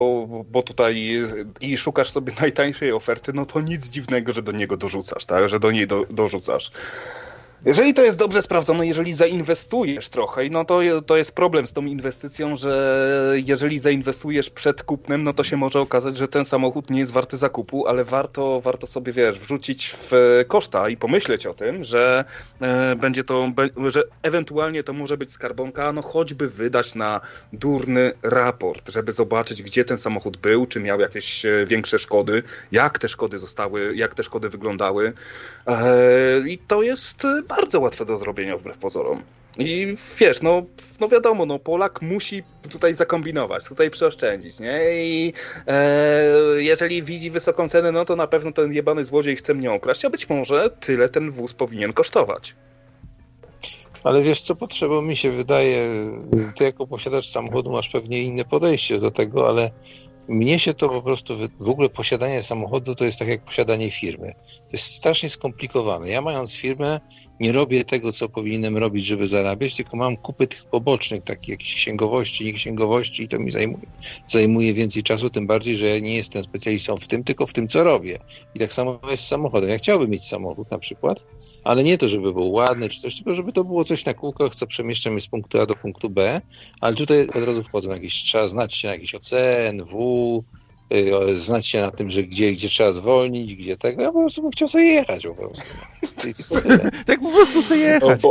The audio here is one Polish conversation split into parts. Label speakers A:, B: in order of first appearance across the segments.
A: bo tutaj i szukasz sobie najtańszej oferty, no to nic dziwnego, że do niego dorzucasz, tak? Że do niej dorzucasz. Jeżeli to jest dobrze sprawdzone, jeżeli zainwestujesz trochę, no to jest problem z tą inwestycją, że jeżeli zainwestujesz przed kupnem, no to się może okazać, że ten samochód nie jest warty zakupu, ale warto sobie, wrzucić w koszta i pomyśleć o tym, że będzie to, że ewentualnie to może być skarbonka, no choćby wydać na durny raport, żeby zobaczyć, gdzie ten samochód był, czy miał jakieś większe szkody, jak te szkody zostały, jak te szkody wyglądały. I to jest bardzo łatwe do zrobienia wbrew pozorom. I wiesz, no wiadomo, no Polak musi tutaj zakombinować, tutaj przeoszczędzić, nie? I jeżeli widzi wysoką cenę, no to na pewno ten jebany złodziej chce mnie okraść, a być może tyle ten wóz powinien kosztować.
B: Ale wiesz co, potrzeba, mi się wydaje, ty jako posiadacz samochodu masz pewnie inne podejście do tego, ale mnie się to po prostu, w ogóle posiadanie samochodu to jest tak jak posiadanie firmy. To jest strasznie skomplikowane. Ja mając firmę nie robię tego, co powinienem robić, żeby zarabiać, tylko mam kupę tych pobocznych, takich jakichś księgowości, nie księgowości i to mi zajmuje więcej czasu, tym bardziej, że ja nie jestem specjalistą w tym, tylko w tym, co robię. I tak samo jest z samochodem. Ja chciałbym mieć samochód na przykład, ale nie to, żeby był ładny czy coś, tylko żeby to było coś na kółkach, co przemieszcza mnie z punktu A do punktu B, ale tutaj od razu wchodzą jakieś, trzeba znać się na jakiś OC, NW, znać się na tym, że gdzie trzeba zwolnić, gdzie tego. Ja po prostu bym chciał sobie jechać po prostu.
C: Tak po prostu sobie jechać.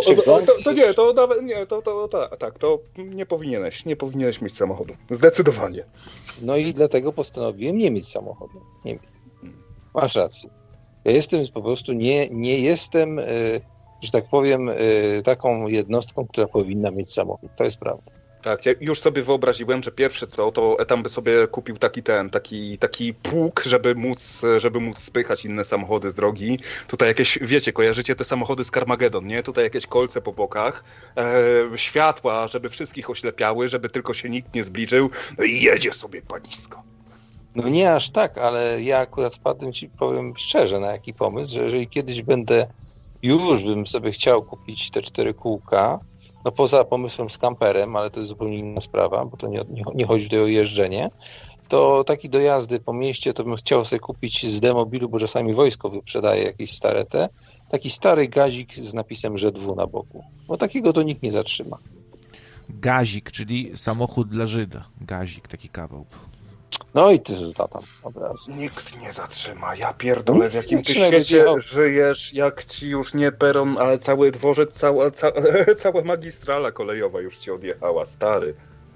A: To nie powinieneś mieć samochodu. Zdecydowanie.
B: No i dlatego postanowiłem nie mieć samochodu. Nie mieć. Masz rację. Ja jestem po prostu, nie jestem, że tak powiem, taką jednostką, która powinna mieć samochód. To jest prawda.
A: Tak, ja już sobie wyobraziłem, że pierwsze co, to tam by sobie kupił taki pług, żeby móc spychać inne samochody z drogi. Tutaj jakieś, wiecie, kojarzycie te samochody z Carmageddon, nie? Tutaj jakieś kolce po bokach, światła, żeby wszystkich oślepiały, żeby tylko się nikt nie zbliżył, no i jedzie sobie panisko.
B: No nie aż tak, ale ja akurat wpadłem, ci powiem szczerze, na jaki pomysł, że jeżeli kiedyś już bym sobie chciał kupić te 4 kółka, no poza pomysłem z kamperem, ale to jest zupełnie inna sprawa, bo to nie chodzi tutaj o jeżdżenie, to taki do jazdy po mieście to bym chciał sobie kupić z demobilu, bo czasami wojsko wyprzedaje jakieś stare taki stary gazik z napisem ŻW na boku, bo takiego to nikt nie zatrzyma.
C: Gazik, czyli samochód dla Żyda. Gazik, taki kawał.
B: No i ty tam od razu.
A: Nikt nie zatrzyma. Ja pierdolę, w jakim ty świecie żyjesz, jak ci już nie peron, ale cały dworzec, cała magistrala kolejowa już ci odjechała, stary.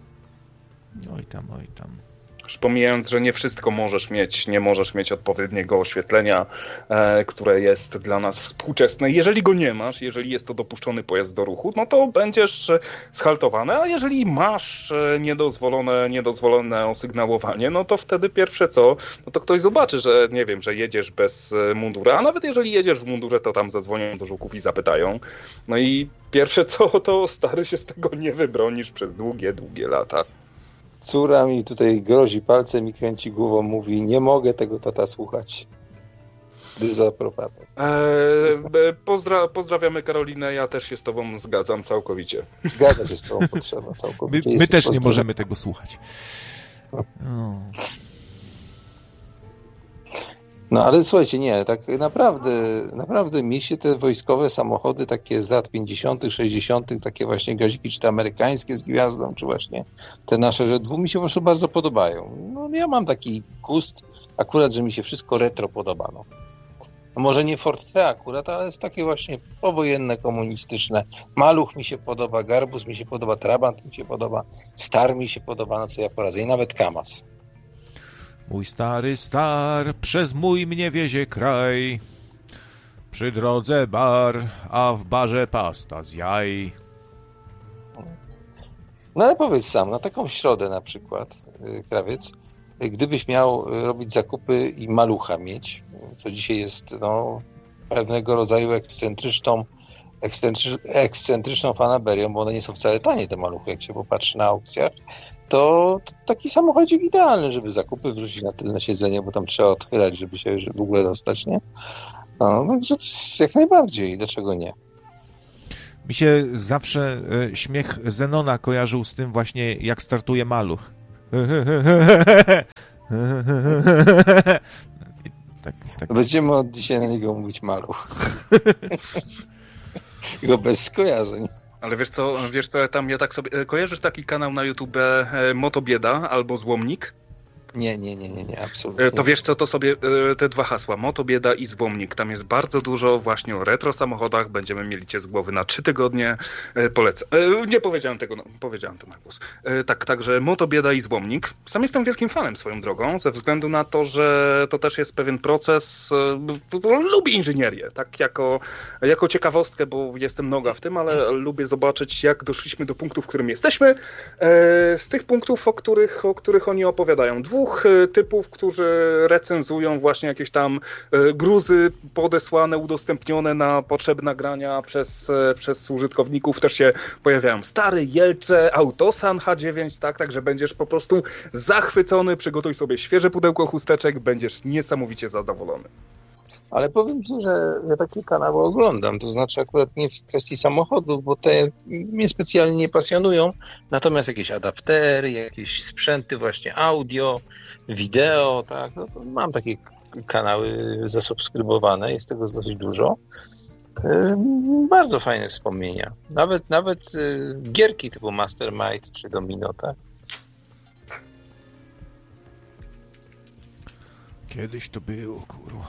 C: Oj tam.
A: Już pomijając, że nie wszystko nie możesz mieć odpowiedniego oświetlenia, które jest dla nas współczesne. Jeżeli go nie masz, jeżeli jest to dopuszczony pojazd do ruchu, no to będziesz schaltowany, a jeżeli masz niedozwolone osygnałowanie, no to wtedy pierwsze co, no to ktoś zobaczy, że nie wiem, że jedziesz bez mundura, a nawet jeżeli jedziesz w mundurze, to tam zadzwonią do żółków i zapytają. No i pierwsze co, to stary się z tego nie wybronisz przez długie lata.
B: Córa mi tutaj grozi palcem i kręci głową, mówi, nie mogę tego tata słuchać. Dezaprobatą.
A: Pozdrawiamy Karolinę, ja też się z tobą zgadzam całkowicie.
B: Zgadza się z tobą, potrzeba całkowicie.
C: My też nie możemy tego słuchać.
B: No ale słuchajcie, nie, tak naprawdę mi się te wojskowe samochody takie z lat 50., 60., takie właśnie gaziki, czy te amerykańskie z gwiazdą, czy właśnie te nasze ŻW mi się po prostu bardzo podobają. No ja mam taki gust akurat, że mi się wszystko retro podoba. No. Może nie Ford T akurat, ale jest takie właśnie powojenne, komunistyczne. Maluch mi się podoba, Garbus mi się podoba, Trabant mi się podoba, Star mi się podoba, no co ja poradzę, i nawet Kamaz.
C: Mój stary star przez mój mnie wiezie kraj, przy drodze bar, a w barze pasta z jaj.
B: No ale powiedz sam, na taką środę na przykład, krawiec, gdybyś miał robić zakupy i malucha mieć, co dzisiaj jest pewnego rodzaju ekscentryczną fanaberią, bo one nie są wcale tanie, te maluchy, jak się popatrzy na aukcjach, to taki samochodzik idealny, żeby zakupy wrzucić na tylne siedzenie, bo tam trzeba odchylać, żeby się w ogóle dostać, nie? No, także jak najbardziej, dlaczego nie?
C: Mi się zawsze śmiech Zenona kojarzył z tym właśnie, jak startuje maluch.
B: Tak. Będziemy od dzisiaj na niego mówić Maluch. Tylko bez skojarzeń.
A: Ale wiesz co, tam ja tak sobie... Kojarzysz taki kanał na YouTube Motobieda albo Złomnik?
B: Nie, absolutnie.
A: To wiesz co, to sobie te dwa hasła, Motobieda i Złomnik. Tam jest bardzo dużo właśnie o retro samochodach. Będziemy mieli cię z głowy na 3 tygodnie. Polecam. Nie powiedziałem tego, powiedziałem to na głos. Także Motobieda i Złomnik. Sam jestem wielkim fanem swoją drogą, ze względu na to, że to też jest pewien proces. Lubię inżynierię, tak jako ciekawostkę, bo jestem noga w tym, ale lubię zobaczyć, jak doszliśmy do punktu, w którym jesteśmy. Z tych punktów, o których oni opowiadają. 2 typów, którzy recenzują właśnie jakieś tam gruzy podesłane, udostępnione na potrzeby nagrania przez użytkowników. Też się pojawiają stary Jelcze, Autosan H9, tak? Także będziesz po prostu zachwycony, przygotuj sobie świeże pudełko chusteczek, będziesz niesamowicie zadowolony.
B: Ale powiem ci, że ja takie kanały oglądam, to znaczy akurat nie w kwestii samochodów, bo te mnie specjalnie nie pasjonują, natomiast jakieś adaptery, jakieś sprzęty właśnie audio, wideo, tak, no to mam takie kanały zasubskrybowane, jest tego dosyć dużo. Bardzo fajne wspomnienia. Nawet gierki typu Mastermind czy Domino, tak.
C: Kiedyś to było, kurwa.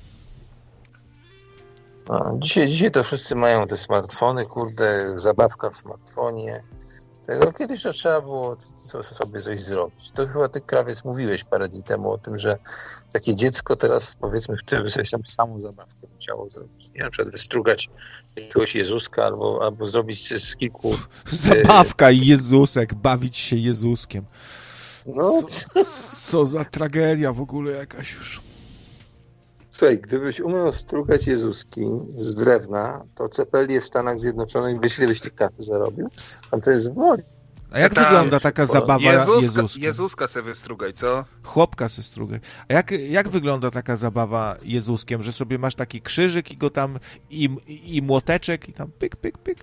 B: No, dzisiaj to wszyscy mają te smartfony, kurde, zabawka w smartfonie. Kiedyś to trzeba było sobie coś zrobić. To chyba ty, Krawiec, mówiłeś parę dni temu o tym, że takie dziecko teraz, powiedzmy, które sobie samą zabawkę chciało zrobić. Nie? Na przykład wystrugać jakiegoś Jezuska albo zrobić z kilku...
C: Zabawka i Jezusek, bawić się Jezuskiem.
B: No.
C: Co za tragedia w ogóle jakaś już.
B: Słuchaj, gdybyś umiał strugać Jezuski z drewna, to Cepelię w Stanach Zjednoczonych, wiesz, ile byś tych kasy zarobił? Tam to jest w woli.
C: A jak wygląda taka zabawa Jezuskiem?
A: Jezuska se wystrugaj, co?
C: Chłopka se strugaj. A jak wygląda taka zabawa Jezuskiem, że sobie masz taki krzyżyk i go tam i młoteczek i tam pyk, pyk, pyk?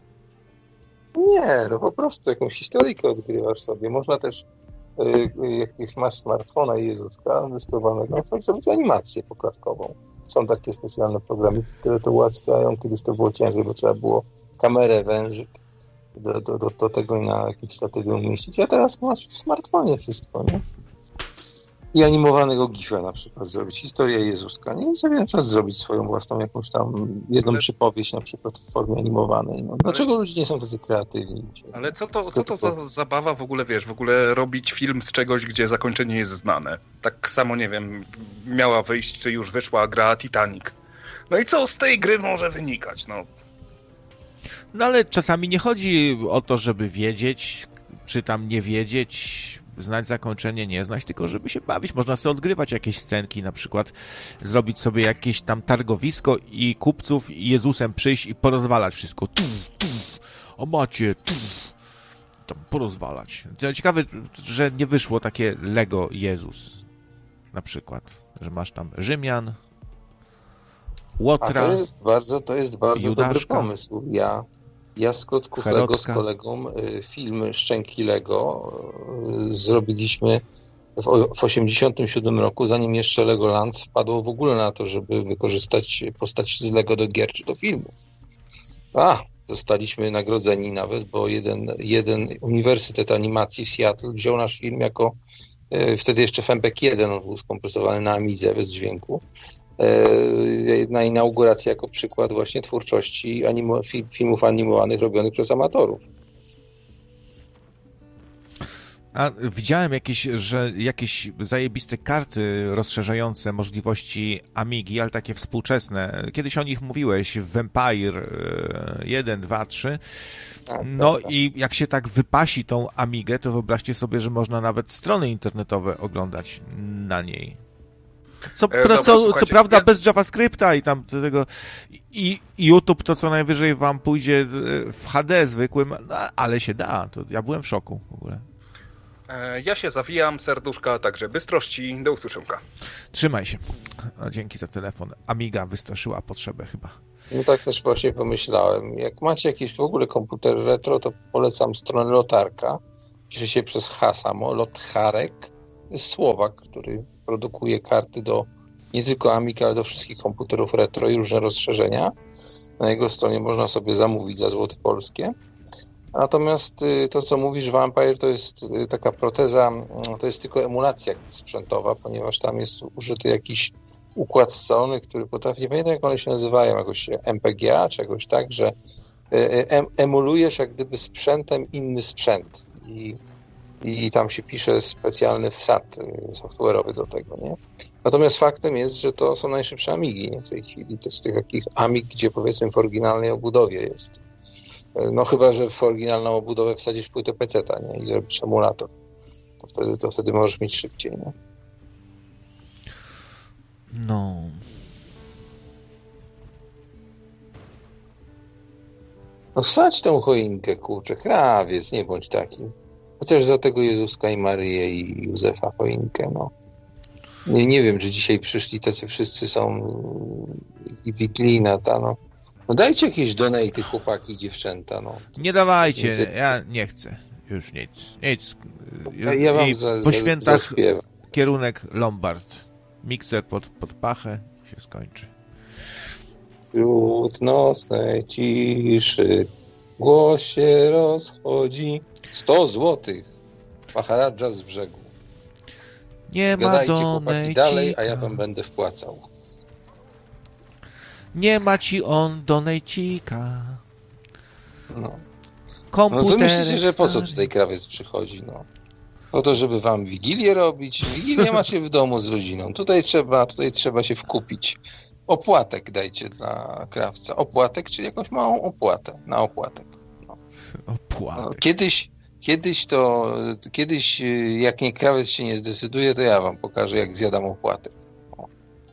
B: Nie, no po prostu jakąś historyjkę odgrywasz sobie. Można też, jak już masz smartfona i Jezuska wyskrowanego, to zrobić animację poklatkową. Są takie specjalne programy, które to ułatwiają. Kiedyś to było ciężej, bo trzeba było kamerę, wężyk do tego i na jakimś statywie umieścić. A teraz masz w smartfonie wszystko, nie? I animowanego gifa na przykład zrobić. Historia Jezuska, nie? I sobie na przykład zrobić swoją własną jakąś tam jedną przypowieść na przykład w formie animowanej. No. Dlaczego ludzie nie są tacy kreatywni?
A: Ale co to za zabawa w ogóle, wiesz, w ogóle robić film z czegoś, gdzie zakończenie jest znane? Tak samo, nie wiem, miała wyjść, czy już wyszła gra Titanic. No i co z tej gry może wynikać, no?
C: No ale czasami nie chodzi o to, żeby wiedzieć, czy tam nie wiedzieć, znać zakończenie, nie znać, tylko żeby się bawić. Można sobie odgrywać jakieś scenki, na przykład zrobić sobie jakieś tam targowisko i kupców i Jezusem przyjść i porozwalać wszystko. O macie, tam porozwalać. Ciekawe, że nie wyszło takie Lego Jezus. Na przykład, że masz tam Rzymian, Łotra.
B: A to jest bardzo dobry pomysł. Ja z klocków Lego z kolegą film Szczęki Lego zrobiliśmy w 87 roku, zanim jeszcze Legoland wpadło w ogóle na to, żeby wykorzystać postać z Lego do gier czy do filmów. Zostaliśmy nagrodzeni nawet, bo jeden uniwersytet animacji w Seattle wziął nasz film jako wtedy jeszcze FMPEG 1, on był skompresowany na Amidze bez dźwięku, na inaugurację jako przykład właśnie twórczości filmów animowanych robionych przez amatorów.
C: A widziałem jakieś zajebiste karty rozszerzające możliwości Amigi, ale takie współczesne. Kiedyś o nich mówiłeś, Vampire 1, 2, 3. No i jak się tak wypasi tą Amigę, to wyobraźcie sobie, że można nawet strony internetowe oglądać na niej. Co prawda bez JavaScripta i tam tego i YouTube to co najwyżej wam pójdzie w HD zwykłym, no, ale się da. To ja byłem w szoku w ogóle.
A: Ja się zawijam, serduszka, także bystrości, do usłyszonka.
C: Trzymaj się. Dzięki za telefon. Amiga wystraszyła potrzebę chyba.
B: No tak też właśnie pomyślałem. Jak macie jakiś w ogóle komputer retro, to polecam stronę Lotarka. pisze się przez H samo, Lotharek. To jest Słowak, który produkuje karty do nie tylko Amig, ale do wszystkich komputerów retro i różne rozszerzenia. Na jego stronie można sobie zamówić za złoty polskie. Natomiast to, co mówisz, Vampire, to jest taka proteza, to jest tylko emulacja sprzętowa, ponieważ tam jest użyty jakiś układ scalony, który potrafi, nie pamiętam jak one się nazywają, jakoś MPGA, czy jakoś tak, że emulujesz jak gdyby sprzętem inny sprzęt i tam się pisze specjalny wsad software'owy do tego, nie? Natomiast faktem jest, że to są najszybsze Amigi, nie? W tej chwili. To z tych takich Amig, gdzie powiedzmy w oryginalnej obudowie jest. No chyba, że w oryginalną obudowę wsadzisz płytę peceta, nie? I zrobisz emulator. To wtedy możesz mieć szybciej, nie?
C: No.
B: No wsadź tą choinkę, kurczę, krawiec, nie bądź taki. Chociaż za tego Jezuska i Maryję i Józefa choinkę, no. Nie wiem, czy dzisiaj przyszli tacy wszyscy są i wigilijna ta, no. No dajcie jakieś donaty, chłopaki, dziewczęta, no.
C: Nie dawajcie, ja nie chcę. Już nic.
B: Ja wam
C: po świętach
B: zaśpiewam.
C: kierunek Lombard. Mikser pod pachę się skończy.
B: Wśród nocnej ciszy głos się rozchodzi. 100 złotych. Maharadża z brzegu.
C: Nie
B: Gadajcie,
C: ma
B: chłopaki, dalej, a ja wam będę wpłacał.
C: Nie ma ci on donejcika.
B: No.
C: Komputer.
B: No wy myślicie, że po co tutaj krawiec przychodzi, no? Po to, żeby wam wigilię robić. Wigilię macie w domu z rodziną. Tutaj trzeba się wkupić. Opłatek dajcie dla krawca. Opłatek, czyli jakąś małą opłatę. Na opłatek. No.
C: Opłatek.
B: No, kiedyś jak nie krawiec się nie zdecyduje, to ja wam pokażę, jak zjadam opłatek. O.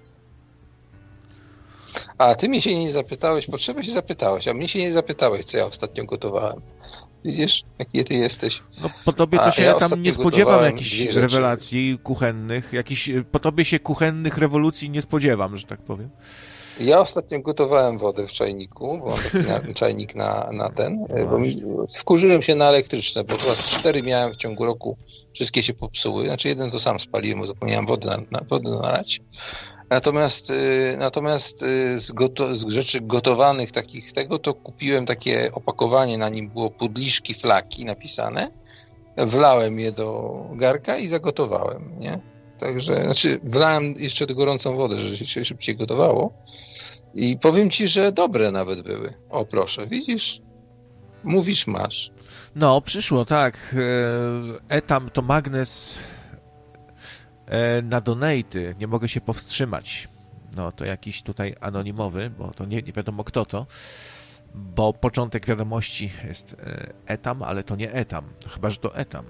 B: A ty mnie się nie zapytałeś, potrzeby się zapytałeś, a mnie się nie zapytałeś, co ja ostatnio gotowałem. Widzisz, jaki ty jesteś?
C: No po tobie to się
B: ja
C: tam nie spodziewam jakichś rewelacji kuchennych, po tobie się kuchennych rewolucji nie spodziewam, że tak powiem.
B: Ja ostatnio gotowałem wodę w czajniku, bo mam taki czajnik na ten, bo wkurzyłem się na elektryczne, bo chyba z 4 miałem w ciągu roku, wszystkie się popsuły, znaczy jeden to sam spaliłem, bo zapomniałem wodę nalać. Natomiast z rzeczy gotowanych takich to kupiłem takie opakowanie, na nim było pudliszki, flaki napisane, wlałem je do garka i zagotowałem, nie? Także, wlałem jeszcze do gorącą wodę, żeby się szybciej gotowało i powiem ci, że dobre nawet były. O proszę, widzisz? Mówisz, masz.
C: No, przyszło, tak. Etam to magnes na donaty. Nie mogę się powstrzymać. No, to jakiś tutaj anonimowy, bo to nie wiadomo kto to, bo początek wiadomości jest Etam, ale to nie Etam. Chyba, że to Etam.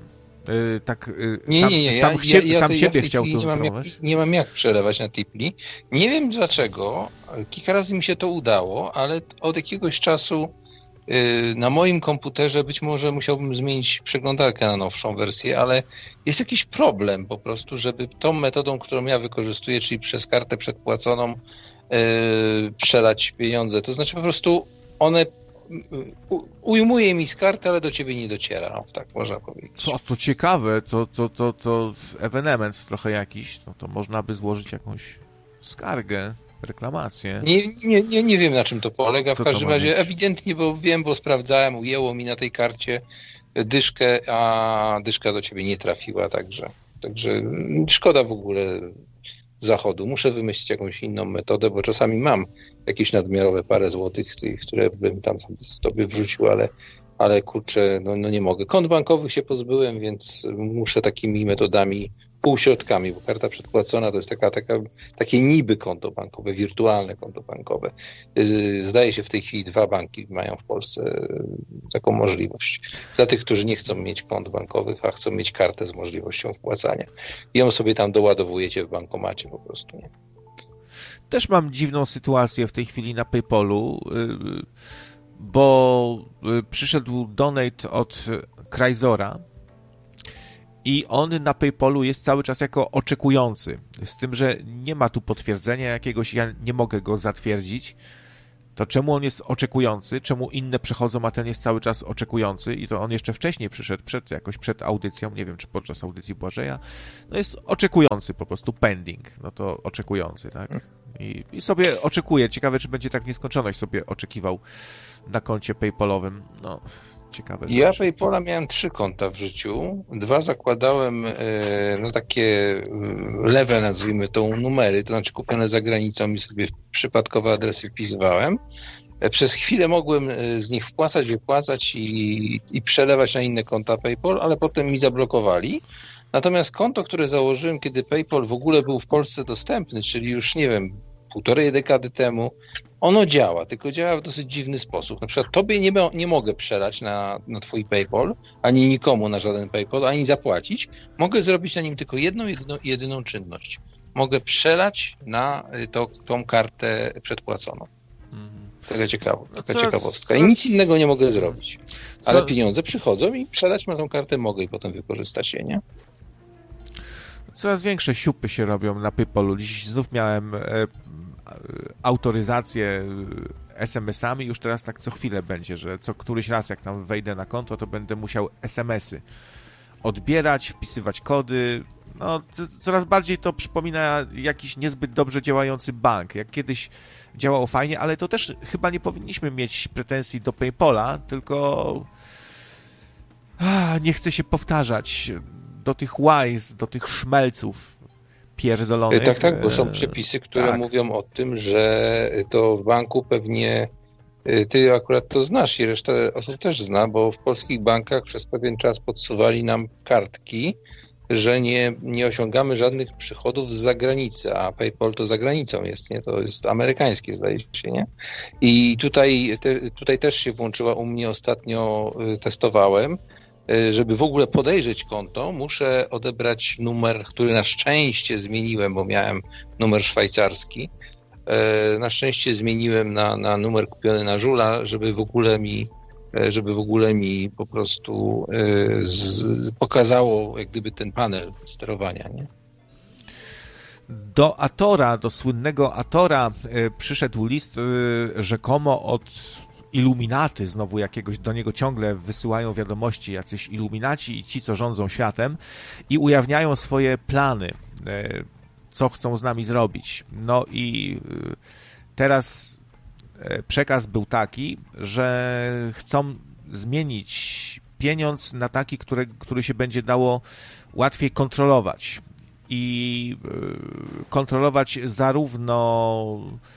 C: Sam siebie chciał tu spróbować.
B: Nie mam jak przelewać na Tipli. Nie wiem dlaczego. Kilka razy mi się to udało, ale od jakiegoś czasu na moim komputerze być może musiałbym zmienić przeglądarkę na nowszą wersję, ale jest jakiś problem po prostu, żeby tą metodą, którą ja wykorzystuję, czyli przez kartę przedpłaconą przelać pieniądze. To znaczy po prostu one ujmuje mi z karty, ale do ciebie nie dociera, no, tak można powiedzieć.
C: To ciekawe, to ewenement trochę jakiś, to można by złożyć jakąś skargę, reklamację.
B: Nie wiem, na czym to polega, w każdym razie ewidentnie, bo sprawdzałem, ujęło mi na tej karcie dyszkę, a dyszka do ciebie nie trafiła, także szkoda w ogóle zachodu. Muszę wymyślić jakąś inną metodę, bo czasami mam jakieś nadmiarowe parę złotych, które bym tam tobie wrzucił, ale kurczę, no nie mogę. Kont bankowych się pozbyłem, więc muszę takimi metodami, półśrodkami, bo karta przedpłacona to jest takie niby konto bankowe, wirtualne konto bankowe. Zdaje się w tej chwili 2 banki mają w Polsce taką możliwość. Dla tych, którzy nie chcą mieć kont bankowych, a chcą mieć kartę z możliwością wpłacania. I ją sobie tam doładowujecie w bankomacie po prostu, nie?
C: Też mam dziwną sytuację w tej chwili na PayPalu, bo przyszedł donate od Krajzora i on na PayPalu jest cały czas jako oczekujący. Z tym, że nie ma tu potwierdzenia jakiegoś, ja nie mogę go zatwierdzić, to czemu on jest oczekujący, czemu inne przechodzą, a ten jest cały czas oczekujący i to on jeszcze wcześniej przyszedł, przed audycją, nie wiem, czy podczas audycji Błażeja, no jest oczekujący po prostu, pending, no to oczekujący, tak? I sobie oczekuje, ciekawe, czy będzie tak w nieskończoność sobie oczekiwał na koncie PayPalowym, no... Ciekawe
B: ja
C: rzeczy.
B: PayPala miałem 3 konta w życiu. 2 zakładałem na takie lewe, nazwijmy to, numery, to znaczy kupione za granicą i sobie przypadkowe adresy wpisywałem. Przez chwilę mogłem z nich wpłacać, wypłacać i przelewać na inne konta PayPal, ale potem mi zablokowali. Natomiast konto, które założyłem, kiedy PayPal w ogóle był w Polsce dostępny, czyli już, nie wiem, 1,5 dekady temu, ono działa, tylko działa w dosyć dziwny sposób. Na przykład tobie nie mogę przelać na twój PayPal, ani nikomu na żaden PayPal, ani zapłacić. Mogę zrobić na nim tylko jedyną czynność. Mogę przelać na tą kartę przedpłaconą. Taka ciekawostka. I nic innego nie mogę zrobić. Ale pieniądze przychodzą i przelać na tą kartę mogę i potem wykorzystać je, nie?
C: Coraz większe siupy się robią na PayPalu. Dziś znów miałem autoryzację SMS-ami, już teraz tak co chwilę będzie, że co któryś raz jak tam wejdę na konto, to będę musiał SMS-y odbierać, wpisywać kody. No, coraz bardziej to przypomina jakiś niezbyt dobrze działający bank. Jak kiedyś działało fajnie, ale to też chyba nie powinniśmy mieć pretensji do PayPala, tylko nie chcę się powtarzać do tych wise, do tych szmelców pierdolonych.
B: Tak, bo są przepisy, które mówią o tym, że to w banku pewnie ty akurat to znasz i reszta osób też zna, bo w polskich bankach przez pewien czas podsuwali nam kartki, że nie osiągamy żadnych przychodów z zagranicy, a PayPal to za granicą jest, nie? To jest amerykańskie, zdaje się, nie? I tutaj też się włączyła u mnie, ostatnio testowałem, żeby w ogóle podejrzeć konto, muszę odebrać numer, który na szczęście zmieniłem, bo miałem numer szwajcarski. Na szczęście zmieniłem na numer kupiony na Żula, żeby w ogóle mi po prostu pokazało jak gdyby ten panel sterowania, nie?
C: Do Atora, do słynnego Atora przyszedł list rzekomo od Illuminaty, znowu jakiegoś, do niego ciągle wysyłają wiadomości jacyś iluminaci i ci, co rządzą światem i ujawniają swoje plany, co chcą z nami zrobić. No i teraz przekaz był taki, że chcą zmienić pieniądz na taki, który się będzie dało łatwiej kontrolować i kontrolować zarówno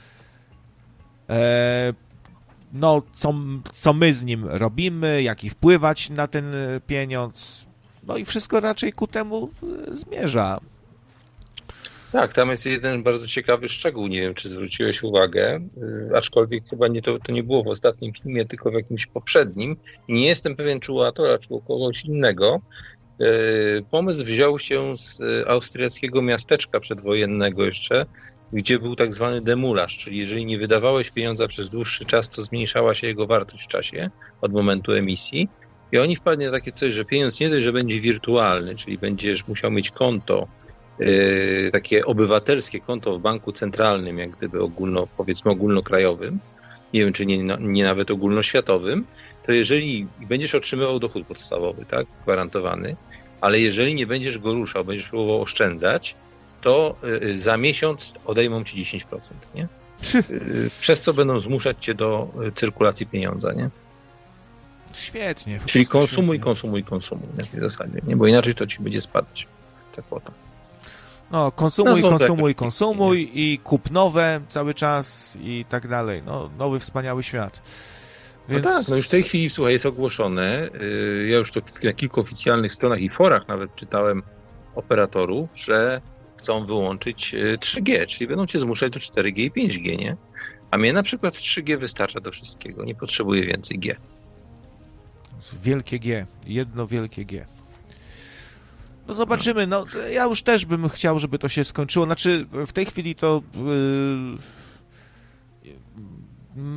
C: no, co my z nim robimy, jak i wpływać na ten pieniądz. No i wszystko raczej ku temu zmierza.
B: Tak, tam jest jeden bardzo ciekawy szczegół, nie wiem, czy zwróciłeś uwagę, aczkolwiek chyba to nie było w ostatnim filmie, tylko w jakimś poprzednim. Nie jestem pewien, czy u Atora, czy u kogoś innego. Pomysł wziął się z austriackiego miasteczka przedwojennego jeszcze, gdzie był tak zwany demulaż, czyli jeżeli nie wydawałeś pieniądza przez dłuższy czas, to zmniejszała się jego wartość w czasie od momentu emisji. I oni wpadli na takie coś, że pieniądz nie dość, że będzie wirtualny, czyli będziesz musiał mieć konto, takie obywatelskie konto w banku centralnym, jak gdyby powiedzmy ogólnokrajowym, nie wiem, czy nie nawet ogólnoświatowym, to jeżeli będziesz otrzymywał dochód podstawowy, tak, gwarantowany, ale jeżeli nie będziesz go ruszał, będziesz próbował oszczędzać, to za miesiąc odejmą ci 10%, nie? Przez co będą zmuszać cię do cyrkulacji pieniądza, nie?
C: Świetnie.
B: Czyli konsumuj na tej zasadzie, nie? Bo inaczej to ci będzie spadać ta kwota.
C: No, konsumuj i kup nowe cały czas i tak dalej. No, nowy, wspaniały świat. Więc...
B: No tak, no już w tej chwili, słuchaj, jest ogłoszone, ja już to na kilku oficjalnych stronach i forach nawet czytałem operatorów, że chcą wyłączyć 3G, czyli będą cię zmuszać do 4G i 5G, nie? A mnie na przykład 3G wystarcza do wszystkiego, nie potrzebuję więcej G.
C: Wielkie G, jedno wielkie G. No zobaczymy, no ja już też bym chciał, żeby to się skończyło, znaczy w tej chwili to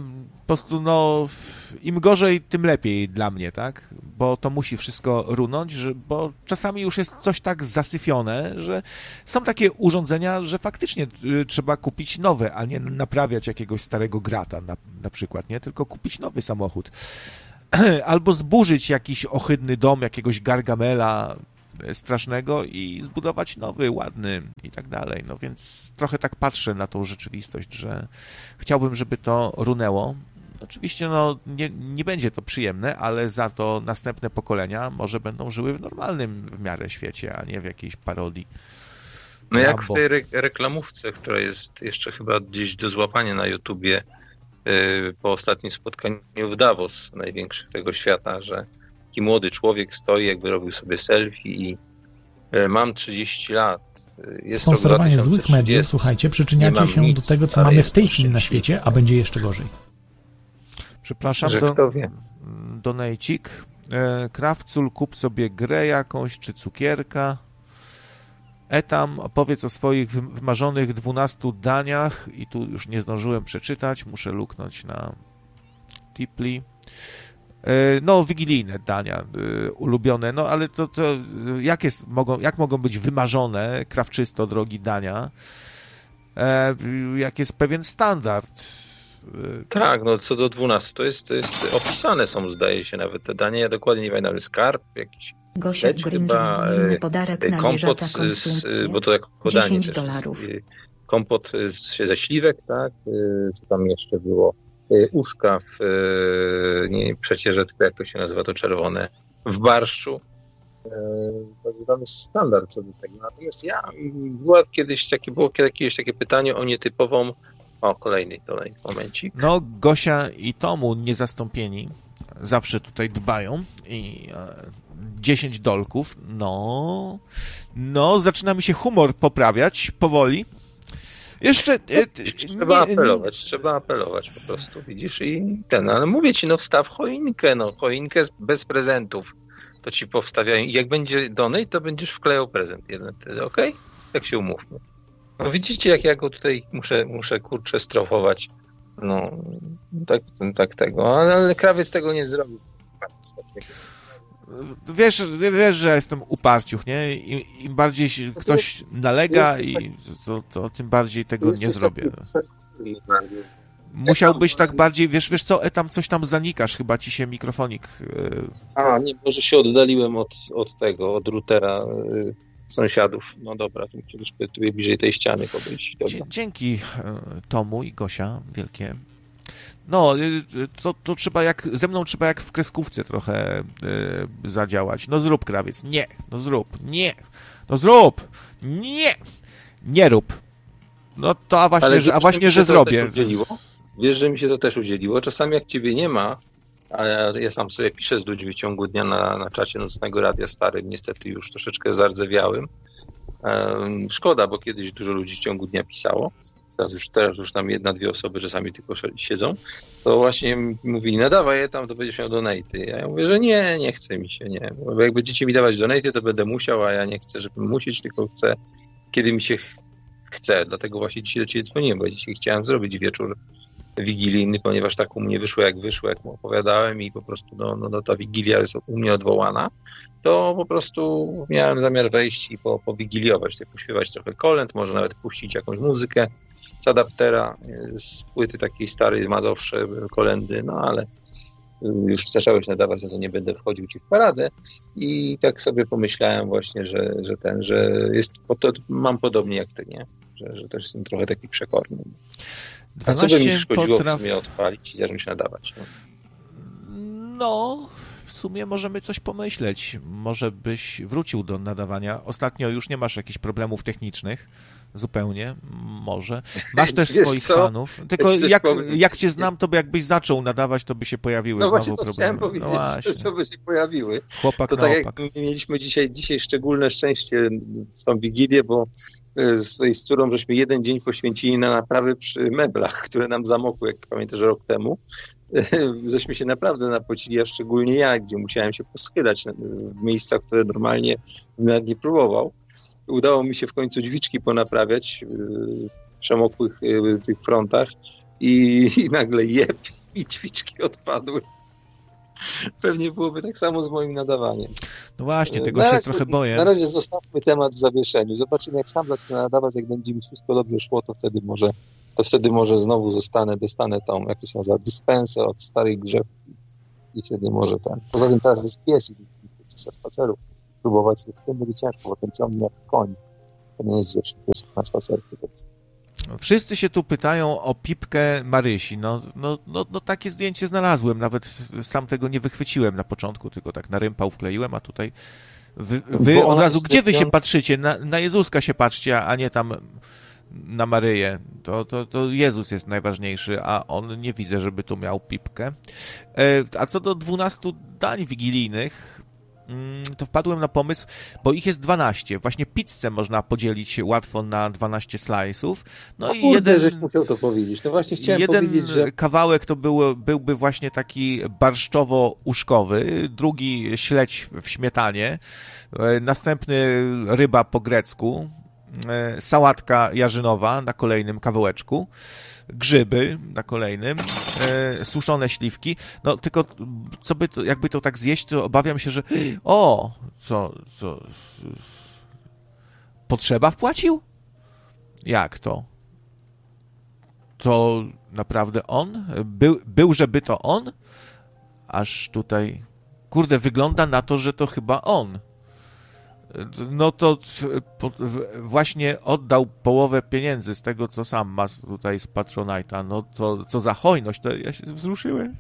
C: prostu im gorzej, tym lepiej dla mnie, tak? Bo to musi wszystko runąć, bo czasami już jest coś tak zasyfione, że są takie urządzenia, że faktycznie trzeba kupić nowe, a nie naprawiać jakiegoś starego grata na przykład, nie? Tylko kupić nowy samochód. Albo zburzyć jakiś ohydny dom jakiegoś Gargamela strasznego i zbudować nowy, ładny i tak dalej. No więc trochę tak patrzę na tą rzeczywistość, że chciałbym, żeby to runęło. Oczywiście nie będzie to przyjemne, ale za to następne pokolenia może będą żyły w normalnym w miarę świecie, a nie w jakiejś parodii.
B: No jak w tej reklamówce, która jest jeszcze chyba gdzieś do złapania na YouTubie po ostatnim spotkaniu w Davos, największych tego świata, że taki młody człowiek stoi, jakby robił sobie selfie i mam 30 lat. Jest
D: Sponsorowanie złych mediów, słuchajcie, przyczyniacie się do tego, co mamy w tej chwili na świecie, a będzie jeszcze gorzej.
C: Przepraszam, donejcik. Krawcul, kup sobie grę jakąś, czy cukierka. Etam, opowiedz o swoich wymarzonych 12 daniach i tu już nie zdążyłem przeczytać, muszę luknąć na Tipli. Wigilijne dania ulubione, ale to jak mogą być wymarzone, krawczysto drogi dania, jak jest pewien standard.
B: Tak, co do 12, to jest opisane są, zdaje się, nawet te dania, ja dokładnie nie pamiętam, skarb, jakiś
E: Gosia Grinch, podarek na
B: kompot, bo to jako podanie
E: $10.
B: Kompot ze śliwek, tak, co tam jeszcze było, uszka przecież jak to się nazywa, to czerwone, w barszczu. To jest standard co do tego. Natomiast było jakieś takie pytanie o nietypową. Kolejny momencik.
C: Gosia i Tomu niezastąpieni zawsze tutaj dbają i $10. Zaczyna mi się humor poprawiać powoli. Jeszcze
B: trzeba apelować po prostu, widzisz, ale mówię ci, wstaw choinkę, choinkę bez prezentów, to ci powstawiają i jak będzie donate, to będziesz wklejał prezent jeden wtedy, okej? Tak się umówmy. Widzicie, jak ja go tutaj muszę kurczę strofować, tak tego, ale krawiec tego nie zrobił.
C: Wiesz, że jestem uparciuch, nie? Im bardziej ktoś nalega, to tym bardziej tego nie zrobię. Musiałbyś tak bardziej, wiesz co, tam coś tam zanikasz, chyba ci się mikrofonik...
B: nie, może się oddaliłem od routera sąsiadów. No dobra, to muszę bliżej tej ściany podejść.
C: Dzięki Tomu i Gosia, wielkie. To trzeba ze mną trzeba jak w kreskówce trochę zadziałać. Zrób, krawiec. Nie. Zrób. Nie. Zrób. Nie. Nie rób. A właśnie, że zrobię.
B: Wiesz, że mi się to też udzieliło. Czasami jak ciebie nie ma, ale ja sam sobie piszę z ludźmi w ciągu dnia na czacie Nocnego Radia starym, niestety już troszeczkę zardzewiałym. Szkoda, bo kiedyś dużo ludzi w ciągu dnia pisało. Teraz już tam 1-2 osoby czasami tylko siedzą, to właśnie mówili, nadawaj je tam, to będziesz miał donaty. Ja mówię, że nie chce mi się, nie. Bo jak będziecie mi dawać donaty, to będę musiał, a ja nie chcę, żeby musieć, tylko chcę, kiedy mi się chce. Dlatego właśnie dzisiaj do ciebie dzwoniłem, bo dzisiaj chciałem zrobić wieczór wigilijny, ponieważ tak u mnie wyszło, jak mu opowiadałem i po prostu ta wigilia jest u mnie odwołana, to po prostu miałem zamiar wejść i powigiliować, tak pośpiewać trochę kolęd, może nawet puścić jakąś muzykę z adaptera, z płyty takiej starej, z Mazowsze, kolędy, ale już zacząłeś nadawać, to nie będę wchodził ci w paradę i tak sobie pomyślałem właśnie, że mam podobnie jak ty, nie? Że też jestem trochę taki przekorny. A co by mi szkodziło w sumie odpalić i zacząć nadawać?
C: W sumie możemy coś pomyśleć. Może byś wrócił do nadawania. Ostatnio już nie masz jakichś problemów technicznych. Zupełnie. Może. Masz też swoich fanów. Tylko jak cię znam, to jakbyś zaczął nadawać, to by się pojawiły znowu problemy.
B: Właśnie to chciałem powiedzieć, co by się pojawiły.
C: Chłopak
B: to tak jak mieliśmy dzisiaj szczególne szczęście w tą Wigilię, bo z którą żeśmy jeden dzień poświęcili na naprawy przy meblach, które nam zamokły, jak pamiętasz, rok temu. Żeśmy się naprawdę napocili, a szczególnie ja, gdzie musiałem się poschylać w miejscach, które normalnie nawet nie próbował. Udało mi się w końcu drzwiczki ponaprawiać w przemokłych tych frontach i nagle jeb i ćwiczki odpadły. Pewnie byłoby tak samo z moim nadawaniem.
C: No właśnie, tego się trochę boję.
B: Na razie zostawmy temat w zawieszeniu. Zobaczymy, jak sam zacznę nadawać, jak będzie mi wszystko dobrze szło, to wtedy może znowu dostanę tą, jak to się nazywa, dyspensę od starej grzewki i wtedy może ten. Poza tym teraz jest pies i podczas spaceru próbować, w tym będzie ciężko, bo ten ciągnie jak koń. To nie jest rzecz pies na spacerku.
C: Wszyscy się tu pytają o pipkę Marysi. No takie zdjęcie znalazłem. Nawet sam tego nie wychwyciłem na początku, tylko tak na rympał wkleiłem, a tutaj wy od razu, gdzie wy się patrzycie? Na Jezuska się patrzcie, a nie tam na Maryję. To Jezus jest najważniejszy, a on nie widzę, żeby tu miał pipkę. A co do 12 dań wigilijnych, to wpadłem na pomysł, bo ich jest 12. Właśnie pizzę można podzielić łatwo na 12 slice'ów. No i
B: żeś musiał to powiedzieć. No właśnie chciałem powiedzieć, że
C: jeden kawałek to byłby właśnie taki barszczowo-uszkowy, drugi śledź w śmietanie, następny ryba po grecku, sałatka jarzynowa na kolejnym kawałeczku, grzyby na kolejnym, suszone śliwki. No tylko jakby to tak zjeść, to obawiam się, że co Potrzeba wpłacił? Jak to? To naprawdę on? Był, żeby to on? Aż tutaj... Kurde, wygląda na to, że to chyba on. No to właśnie oddał połowę pieniędzy z tego, co sam ma tutaj z Patronite'a. No co za hojność, to ja się wzruszyłem.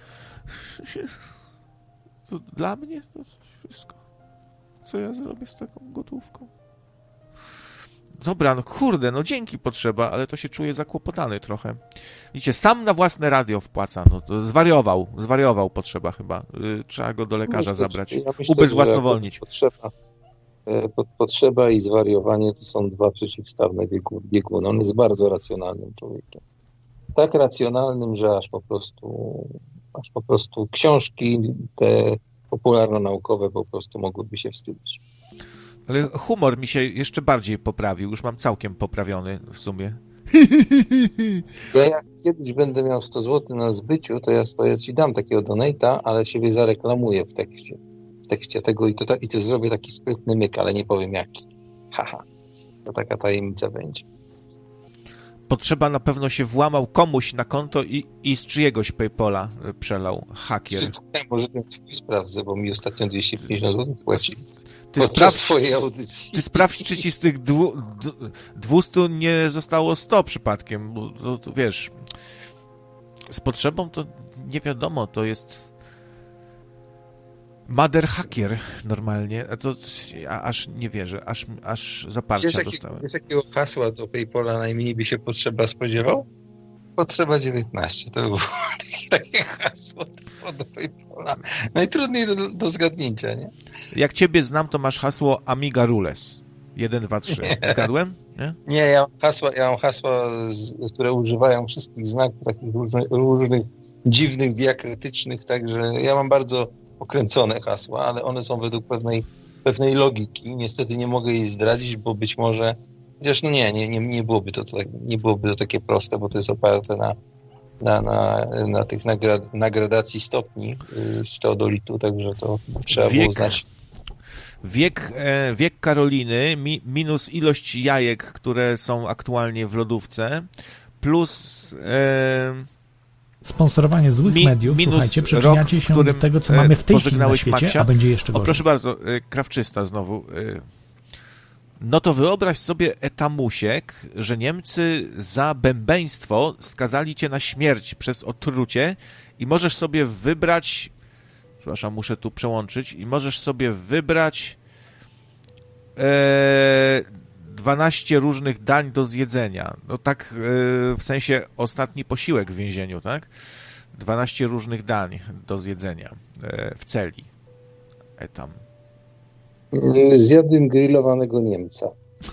C: To dla mnie to wszystko. Co ja zrobię z taką gotówką? Dobra, no kurde, no dzięki Potrzeba, ale to się czuję zakłopotany trochę. Widzicie, sam na własne radio wpłaca, no to zwariował Potrzeba chyba. Trzeba go do lekarza zabrać, ubezwłasnowolnić.
B: Potrzeba i zwariowanie to są dwa przeciwstawne bieguny. On jest bardzo racjonalnym człowiekiem. Tak racjonalnym, że aż po prostu książki te popularno-naukowe po prostu mogłyby się wstydzić.
C: Ale humor mi się jeszcze bardziej poprawił. Już mam całkiem poprawiony w sumie.
B: Jak kiedyś będę miał 100 zł na zbyciu, to ja ci dam takiego donate'a, ale siebie zareklamuję w tekście tego i to zrobię taki sprytny myk, ale nie powiem jaki. Haha. To taka tajemnica będzie.
C: Potrzeba na pewno się włamał komuś na konto i z czyjegoś PayPala przelał hakier.
B: Może ten swój sprawdzę, bo mi ostatnio 250 zł płaci. Podczas twojej audycji.
C: Ty sprawdź, czy ci z tych 200 nie zostało 100 przypadkiem, bo to wiesz, z Potrzebą to nie wiadomo, to jest Mother Hacker normalnie, a to ja aż nie wierzę, aż zaparcia dostałem.
B: Wiesz, jakiego hasła do PayPala najmniej by się Potrzeba spodziewał? Potrzeba 19, to było takie hasło do PayPala. Najtrudniej do zgadnięcia, nie?
C: Jak ciebie znam, to masz hasło Amiga Rules. 1, 2, 3. Zgadłem?
B: Nie, ja mam hasła, które używają wszystkich znaków takich różnych dziwnych, diakrytycznych, także ja mam bardzo pokręcone hasła, ale one są według pewnej logiki. Niestety nie mogę jej zdradzić, bo być może chociaż nie byłoby to takie proste, bo to jest oparte na tych nagradacji stopni z teodolitu, także to trzeba było znać.
C: Wiek Karoliny minus ilość jajek, które są aktualnie w lodówce, plus
D: sponsorowanie złych mediów, słuchajcie, przyczyniacie się do tego, co mamy w tej chwili na świecie, Maxia, a będzie jeszcze gorzej.
C: Proszę bardzo, Krawczysta znowu. No to wyobraź sobie, Etamusiek, że Niemcy za bębeństwo skazali cię na śmierć przez otrucie i możesz sobie wybrać, przepraszam, muszę tu przełączyć, i możesz sobie wybrać 12 różnych dań do zjedzenia. No tak w sensie ostatni posiłek w więzieniu, tak? 12 różnych dań do zjedzenia w celi. Etam.
B: Zjadłem grillowanego Niemca.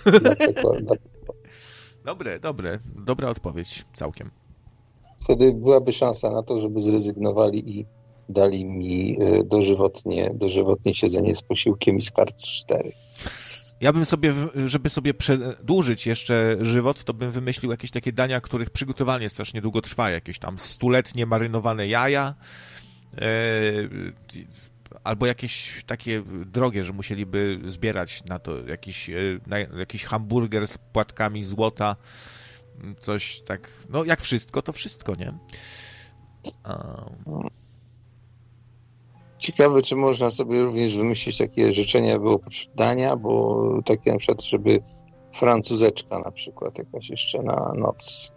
C: Dobra odpowiedź całkiem.
B: Wtedy byłaby szansa na to, żeby zrezygnowali i dali mi dożywotnie siedzenie z posiłkiem i z kart 4.
C: Ja bym sobie, żeby sobie przedłużyć jeszcze żywot, to bym wymyślił jakieś takie dania, których przygotowanie strasznie długo trwa. Jakieś tam 100-letnie marynowane jaja, albo jakieś takie drogie, że musieliby zbierać na to jakiś hamburger z płatkami złota, coś tak, no jak wszystko, to wszystko, nie?
B: Ciekawe, czy można sobie również wymyślić takie życzenia, było dania, bo takie na przykład, żeby francuzeczka na przykład, jakaś jeszcze na noc.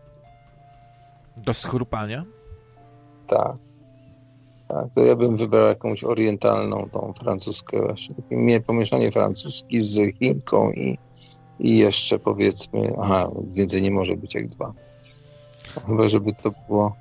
C: Do schrupania?
B: Tak. Tak, to ja bym wybrał jakąś orientalną, tą francuskę właśnie. Pomieszanie francuski z Chinką i jeszcze powiedzmy, więcej nie może być jak 2. Chyba, żeby to było...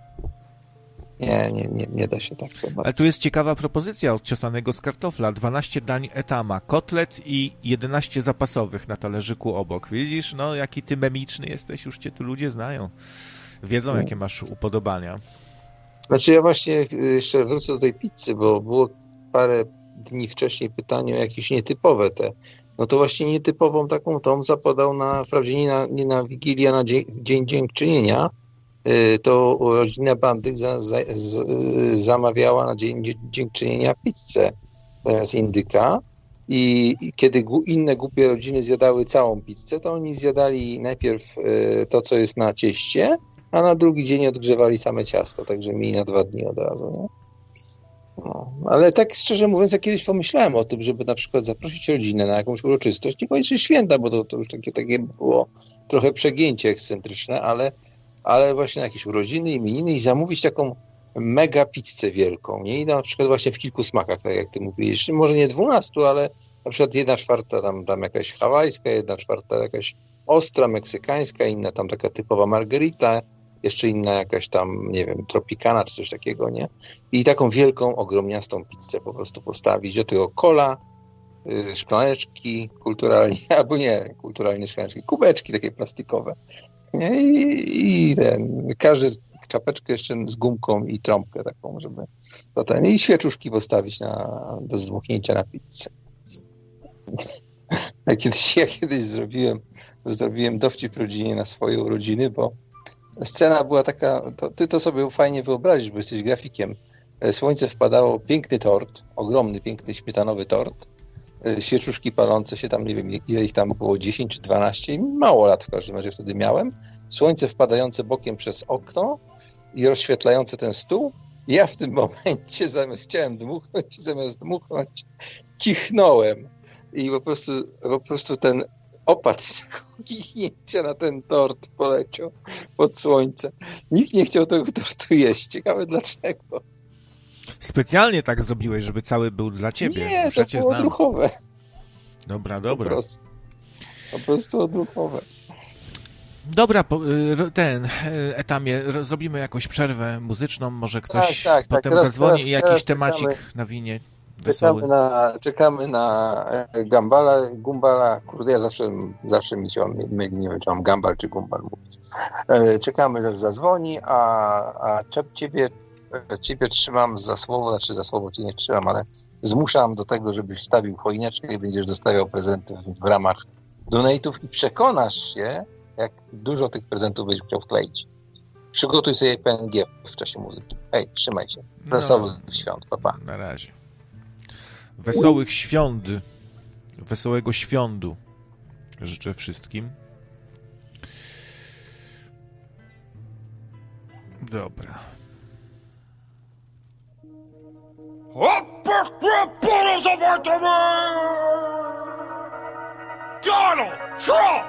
B: Nie da się tak zobaczyć.
C: Ale tu jest ciekawa propozycja od ciosanego z kartofla. 12 dań etama, kotlet i 11 zapasowych na talerzyku obok. Widzisz, no jaki ty memiczny jesteś, już cię tu ludzie znają. Wiedzą, jakie masz upodobania.
B: Znaczy ja właśnie jeszcze wrócę do tej pizzy, bo było parę dni wcześniej pytanie o jakieś nietypowe te. No to właśnie nietypową taką tą zapodał wprawdzie nie na Wigilię, na Dzień Dziękczynienia, to rodzina Bandyk zamawiała na Dzień Dziękczynienia pizzę zamiast indyka i kiedy inne głupie rodziny zjadały całą pizzę, to oni zjadali najpierw to, co jest na cieście, a na drugi dzień odgrzewali same ciasto, także mieli na 2 dni od razu, nie? No, ale tak szczerze mówiąc, ja kiedyś pomyślałem o tym, żeby na przykład zaprosić rodzinę na jakąś uroczystość, niekoniecznie święta, bo to już takie było trochę przegięcie ekscentryczne, ale właśnie na jakieś urodziny, imieniny i zamówić taką mega pizzę wielką, nie? I na przykład właśnie w kilku smakach, tak jak ty mówisz, może nie 12, ale na przykład 1/4 tam jakaś hawajska, 1/4 jakaś ostra, meksykańska, inna tam taka typowa margarita, jeszcze inna jakaś tam, nie wiem, tropikana czy coś takiego, nie? I taką wielką, ogromniastą pizzę po prostu postawić, do tego cola, szklaneczki kulturalnie, albo nie, kulturalnie szklaneczki, kubeczki takie plastikowe, nie? I każdy czapeczkę jeszcze z gumką i trąbkę taką, żeby potem i świeczuszki postawić do zdmuchnięcia na pizzę. Ja kiedyś zrobiłem dowcip rodzinie na swoje urodziny, bo scena była taka, ty to sobie fajnie wyobrazisz, bo jesteś grafikiem. Słońce wpadało, piękny tort, ogromny, piękny śmietanowy tort, świeczuszki palące się tam, nie wiem ile ich tam było, 10 czy 12, mało lat w każdym razie wtedy miałem, słońce wpadające bokiem przez okno i rozświetlające ten stół. Ja w tym momencie chciałem dmuchnąć, zamiast dmuchnąć kichnąłem i po prostu ten opad z tego kichnięcia na ten tort poleciał pod słońce. Nikt nie chciał tego tortu jeść. Ciekawe dlaczego.
C: Specjalnie tak zrobiłeś, żeby cały był dla ciebie.
B: Nie, to było odruchowe.
C: Dobra.
B: Po prostu odruchowe.
C: Dobra, Etamie, zrobimy jakąś przerwę muzyczną, może ktoś potem zadzwoni i jakiś temacik nawinie.
B: Czekamy na Gumbala. Kurde, ja zawsze mi się myli, nie wiem, czy mam Gumbal czy Gumbal mówić. Czekamy, aż zadzwoni, a ciebie trzymam za słowo cię nie trzymam, ale zmuszam do tego, żebyś wstawił choineczkę i będziesz dostawiał prezenty w ramach donate'ów i przekonasz się, jak dużo tych prezentów będziesz chciał wkleić. Przygotuj sobie PNG w czasie muzyki. Hej, trzymaj się. Wesołych świąt, pa.
C: Na razie. Wesołych świąt. Wesołego świątu życzę wszystkim. Dobra. Donald Trump!